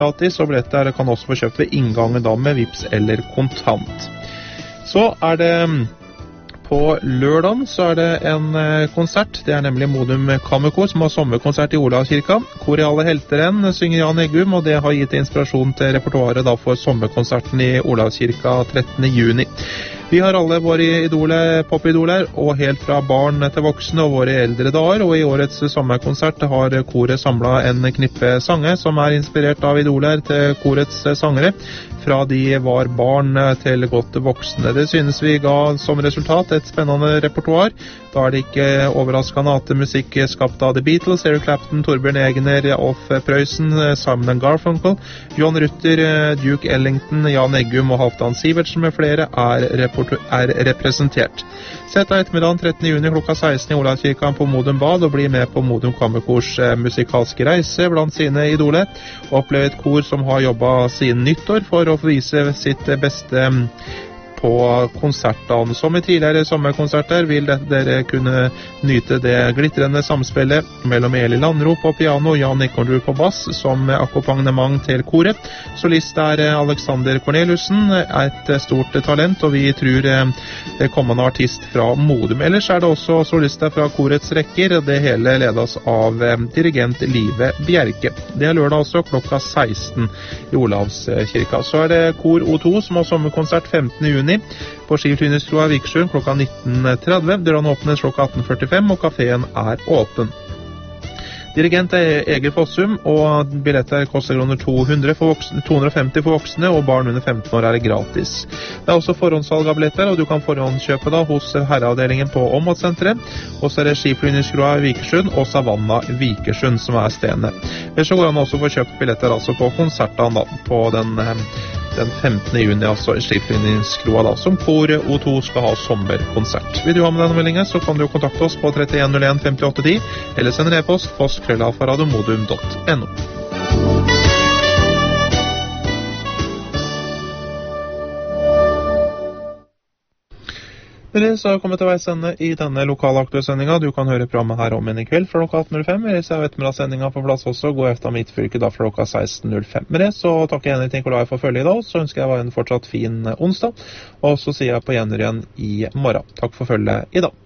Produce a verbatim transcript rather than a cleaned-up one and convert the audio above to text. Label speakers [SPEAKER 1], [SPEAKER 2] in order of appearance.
[SPEAKER 1] gratis, og billetter kan også få kjøpt ved inngangen da med Vips eller kontant. Så er det på lørdagen så er det en konsert, det er nemlig Modum Kammerkor som har sommerkonsert i Olavskirka. Kor i alle helteren synger Jan Eggum, og det har gitt inspirasjon til repertoaret da for sommerkonserten i Olavskirka trettende juni. Vi har alle våre idoler, popidoler, og helt fra barn til voksne og våre eldre dager, og i årets sommerkonsert har koret samlet en knippe sanger som er inspirert av idoler til korets sangere, fra de var barn til godt voksne. Det synes vi ga som resultat et spennende repertoar. Da er det ikke overraskende at musikk skapt av The Beatles, Eric Clapton, Torbjørn Egner, Alf Prøysen, Simon and Garfunkel, John Rutter, Duke Ellington, Jan Eggum og Halvdan Sivertsen med flere er, er representert. Sett deg ettermiddagen trettende juni klokka seksten i Olavskirka på Modum Bad og bli med på Modum Kammerkors musikalske reise blant sine idoler, og oppleve et kor som har jobbet siden nyttår for å vise sitt beste på konsertdagen. Som i tidligere sommerkonserter vil dere kunne nyte det glittrende samspillet mellom Eli Landro på piano og Jan Nikonrud på bass som akkompagnement til koret. Solist er Alexander Corneliussen, et stort talent, og vi tror det kommende artist fra Modum. Ellers er det også solister fra korets rekker, det hele ledes av dirigent Live Bjerke. Det er lørdag også klokka seksten i Olavskirka. Så er det Kor O to som har sommerkonsert femtende juni på Skiflyvningskroa Vikersund klokka nitten tretti. Dørene åpnes klokka atten førtifem, og kaféen er åpen. Dirigent er Egil Fossum, og billetter koster kroner to hundre for voksne, to hundre og femti for voksne, og barn under femten år er gratis. Det er også forhåndssalg av billetter, og du kan forhåndskjøpe da hos herreavdelingen på Åmotsenteret, og så er det Skiflyvningskroa Vikersund og Savanna Vikersund som er stedene. Ellers så går det an også å få kjøpt billetter altså på konserten da, på den den femtende juni, altså i Skiflyvningskroa da, som Kor O to skal ha sommerkonsert. Vil du ha med denne meldingen, så kan du kontakte oss på trettien null en femtiåtte ti, eller sende e-post post krøllalfa radiomodum punktum no. Med det så har jeg kommet til veis ende i denne lokale aktuelle-sendingen. Du kan høre programmet her om en i kveld fra klokka atten null fem, eller så er ettermiddagssendingen på plass også, gå efter mitt fylke da fra klokka seksten null fem. Med det så takker jeg Henrik Nikolai for følge i dag, så ønsker jeg en fortsatt fin onsdag, og så sier jeg på gjenhør igjen i morgen. Takk for følge i dag.